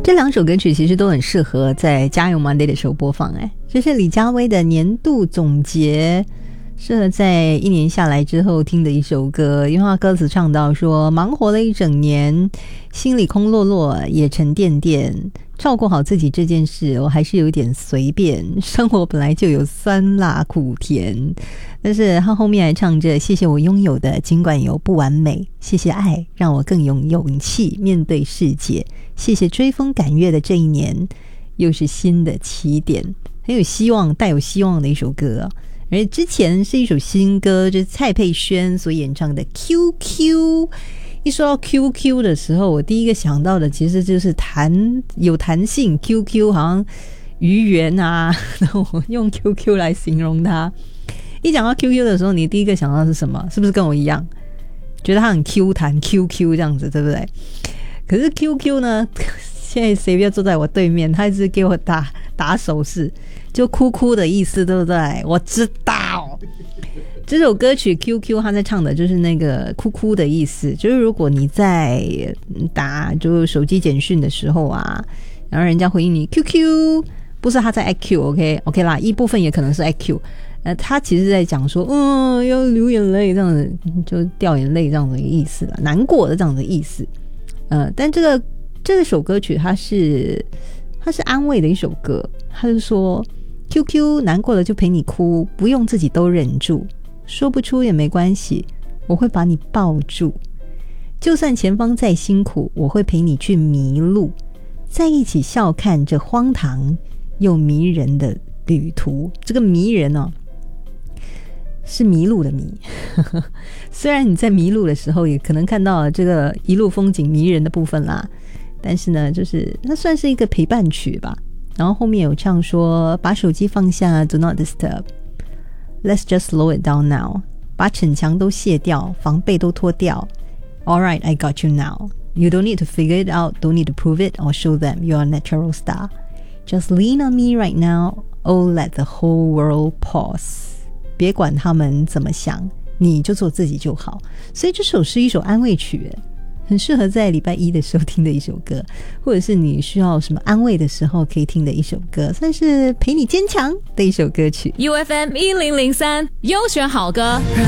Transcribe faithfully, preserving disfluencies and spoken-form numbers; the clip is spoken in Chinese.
这两首歌曲其实都很适合在加油 Monday 的时候播放。哎，这是李佳薇的年度总结，适合在一年下来之后听的一首歌，因为他歌词唱到说，忙活了一整年，心里空落落也沉甸甸，照顾好自己这件事我还是有点随便，生活本来就有酸辣苦甜。但是他后面还唱着，谢谢我拥有的尽管有不完美，谢谢爱让我更有勇气面对世界，谢谢追风赶月的这一年又是新的起点，很有希望，带有希望的一首歌。而之前是一首新歌，就是蔡佩轩所演唱的 Q Q。 一说到 Q Q 的时候，我第一个想到的其实就是弹有弹性 Q Q， 好像鱼圆啊，然后我用 Q Q 来形容它。一讲到 Q Q 的时候，你第一个想到是什么？是不是跟我一样觉得它很 Q 弹 Q Q 这样子，对不对？可是 Q Q 呢，现在谁要坐在我对面，他一直给我打打手势，就哭哭的意思，对不对？我知道这首歌曲 Q Q 他在唱的就是那个哭哭的意思，就是如果你在打就是手机简讯的时候啊，然后人家回应你 Q Q， 不是他在 I Q OK OK 啦，一部分也可能是 I Q，呃，他其实在讲说，嗯，要流眼泪这样子，就掉眼泪这样的意思了，难过的这样的意思。呃，但这个这首歌曲它是它是安慰的一首歌，他是说 Q Q 难过了就陪你哭，不用自己都忍住，说不出也没关系，我会把你抱住，就算前方再辛苦，我会陪你去迷路，在一起笑看这荒唐又迷人的旅途。这个迷人哦，是迷路的迷虽然你在迷路的时候也可能看到这个一路风景迷人的部分啦，但是呢就是它算是一个陪伴曲吧。然后后面有唱说，把手机放下 Do not disturb， Let's just slow it down now， 把逞强都卸掉，防备都脱掉， Alright I got you now， You don't need to figure it out, don't need to prove it or show them you're a natural star， Just lean on me right now, oh let the whole world pause，别管他们怎么想，你就做自己就好。所以这首是一首安慰曲，很适合在礼拜一的时候听的一首歌，或者是你需要什么安慰的时候可以听的一首歌，算是陪你坚强的一首歌曲。 U F M 一零零三优选好歌，让